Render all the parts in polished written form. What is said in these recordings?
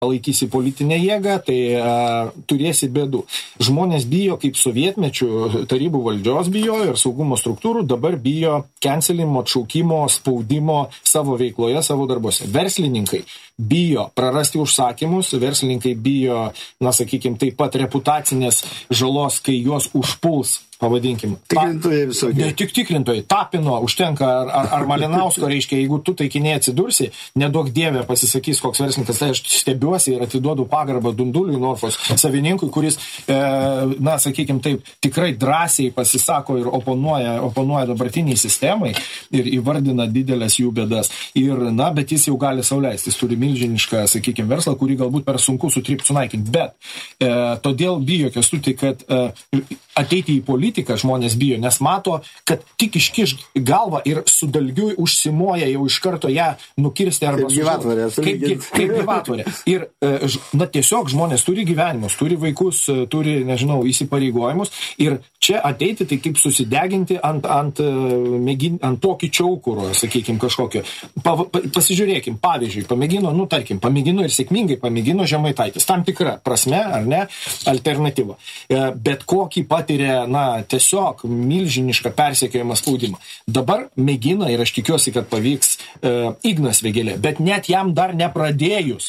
palaikysi politinę jėgą, tai turėsi bėdų. Žmonės bijo, kaip sovietmečių tarybų valdžios bijo ir saugumo struktūrų, dabar bijo cancelimo, atšaukimo, spaudimo savo veikloje, savo darbuose. Verslininkai bijo prarasti užsakymus, verslininkai bijo, sakykime, taip pat reputacinės žalos, kai juos užpuls, pavadinkim. Tikrintojai visokie. Ne tik tikrintojai, Tapino užtenka ar Malinausko, reiškia, jeigu tu taikiniai atsidursi, neduok dievė pasisakys koks verslininkas, tai aš stebiuosi ir atiduodu pagarbą Dunduliui Norfos savininkui, kuris, sakykime taip, tikrai drąsiai pasisako ir oponuoja dabartiniai sistemai ir įvardina didelės jų bėdas. Ir, bet jis jau gali sau leisti, jis turi milžinišką, sakykime, verslą, kurį galbūt per sunku sutrypti, sunaikinti. Bet todėl bijo, Kęstuti, kad ateiti į politiką žmonės bijo, nes mato, kad tik iškiš galvą ir su dalgiu užsimoja jau iš karto ją nukirsti arba kaip gyvatvorė. Ir, tiesiog žmonės turi gyvenimus, turi vaikus, turi, įsipareigojimus ir čia ateiti, tai kaip susideginti ant tokį čiaukuro, sakykime, kažkokio. Pasižiūrėkim, pavyzdžiui, pamėgino ir sėkmingai pamėgino Žemaitaitis. Tam tikra prasme, ar ne, alternatyva. Bet kokį patiria, tiesiog milžinišką persekiojimą spaudimą. Dabar mėgina ir aš tikiuosi, kad pavyks Ignas Vėgėlė, bet net jam dar nepradėjus,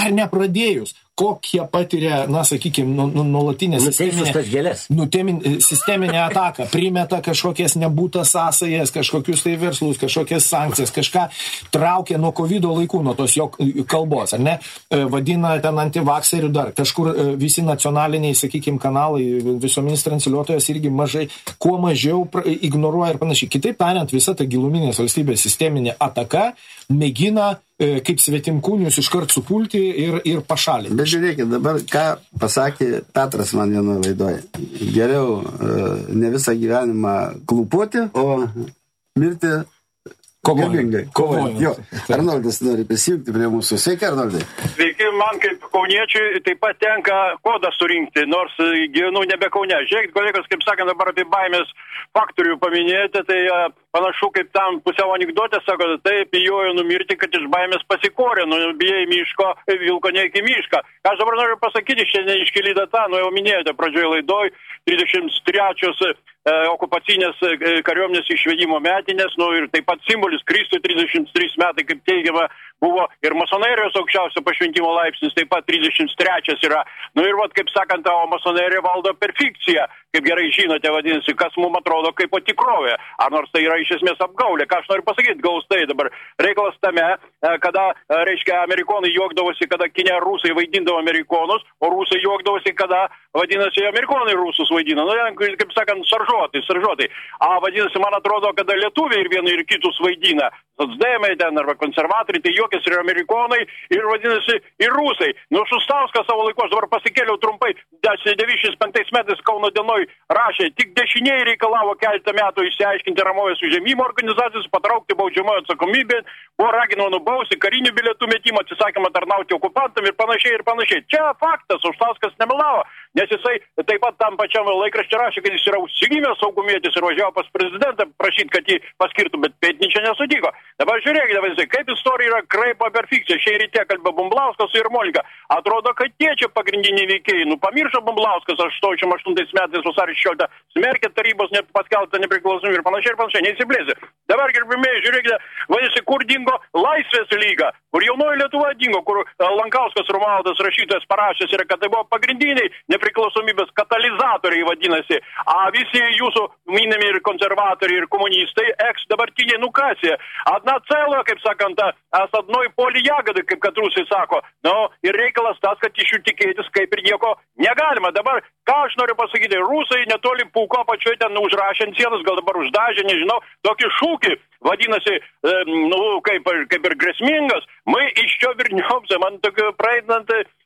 kokie patiria, sakykime, nuolatinę sisteminę ataką, primeta kažkokias nebūtas sąsajas, kažkokius tai verslus, kažkokias sankcijas, kažką traukia nuo COVID laikų, nuo tos jo kalbos, ar ne? Vadina ten antivakserių dar, kažkur visi nacionaliniai, sakykime, kanalai, visuominis transliuotojas irgi kuo mažiau ignoruoja ir panašiai. Kitaip tariant, visa ta giluminės valstybės sisteminė ataka mėgina kaip svetimkūnius iškart supulti ir pašalinti. Bet žiūrėkit, dabar ką pasakė Petras man vienoje laidoje. Geriau ne visą gyvenimą klūpoti, o mirti garbingai. Jo, Arnoldas nori prisijungti prie mūsų. Sveiki, Arnoldai. Sveiki, man kaip kauniečiui taip pat tenka kodą surinkti, nors gyvenu nebe Kaune. Žiūrėkit, kolegos, kaip sakant, dabar apie baimės faktorių paminėjote, tai panašu kaip tam pusiau anekdotė, sako, taip, bijojo numirti, kad iš baimės pasikorė, bijai miško, vilko ne iki mišką. Aš dabar noriu pasakyti, šiandien iškeli data, jau minėjote pradžioje laidoj, 33 okupacinės kariuomenės išvedimo metinės, ir taip pat simbolis Kristui 33 metai, kaip teigiama, buvo ir masonerijos aukščiausio pašventimo laipsnis, taip pat 33 yra. Ir kaip sakant, o masonerija valdo per fikciją, kaip gerai žinote, vadinasi, kas mums atrodo kaip o tikrovė. Ar nors tai yra iš esmės apgaulė. Ką aš noriu pasakyti, gaustai dabar reikalas tame, kada, reiškia, amerikonai juokdavosi, kada kine rusai vaidindavo amerikonus, o rusai juokdavosi, kada, vadinasi, amerikonai rusus vaidino. Kaip sakant, saržuotai. Vadinasi, man atrodo, kada lietuviai ir vienai ir kitus vaidina, socdemai ten arba konservatoriai, tai juokės ir amerikonai, ir vadinasi, ir rusai. Šustauskas savo laiku, aš dabar pasikėliau trumpai, 95 metais Kauno dienoj rašė, tik dešiniai reikalavo keletą metų išsiaiškinti Ramovės užėmimo organizacijos, patraukti baudžiamojo atsakomybę, buvo raginama nubausti karinių bilietų metimą, atsisakymą tarnauti okupantam ir panašiai. Čia faktas, Šustauskas nemelavo, nes jisai taip pat tam pačiam laikraščiui rašė, kad jis yra užsigimęs saugumietis ir važiavo pas prezidentą prašyti, kad jį paskirtų, bet Pėtnyčia nesutiko. Dabar žiūrėkite, kaip istorija yra kraipa per fikciją. Šiai ryte kalbėjo Bumblauskas ir Molika. Atrodo, kad tie čia pagrindiniai veikėjai. Pamiršo Bumblauskas 88 metais vasario 16 smerkė tarybos paskelbtą nepriklausomybę ir panašiai, neįsiplėsė. Dabar, gerbimieji, žiūrėkite, vadinasi, kur dingo Laisvės lyga, kur jaunoji Lietuva dingo, kur Lankauskas Romualdas rašytojas parašęs yra, kad tai buvo pagrindiniai nepriklausomybės katalizatoriai, vadinasi. Visi jūsų minimi ir konservatoriai, ir komunistai, dabartiniai nukasė. Одна целая, kaip sakant, с одной поле ягоды, kaip kad rusai sako. Ir reikalas tas, kad iš jų tikėtis kaip ir nieko negalima. Dabar, ką aš noriu pasakyti, rusai netoli Pūko apačioje ten užrašė ant sienos, gal dabar uždažė, nežinau, tokį šūkį, vadinasi, kaip ir grėsmingas, мы еще вернемся, man tokio praeinant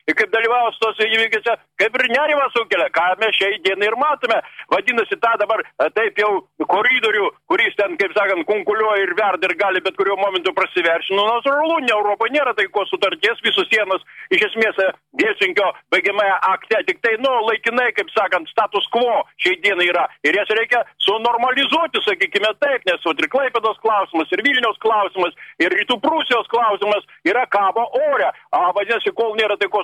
ir kaip dalyvaus tos įvykiuose, kaip ir nerimą sukelia, ką mes šiai dienai ir matome. Vadinasi, tą dabar taip jau koridorių, kuris ten, kaip sakant, kunkuliuoja ir verda ir gali bet kuriuo momentu prasiveršti. Nu, natūralu, Europoje nėra taikos sutarties, visus sienos iš esmės Helsinkio baigiamąją akte, tik tai, laikinai, kaip sakant, status quo šiai dienai yra. Ir jas reikia sunormalizuoti, sakykime taip, nes ir Klaipėdos klausimas, ir Vilniaus klausimas, ir Rytų Prūsijos klausimas yra kabo ore. Vadinasi, kol nėra taikos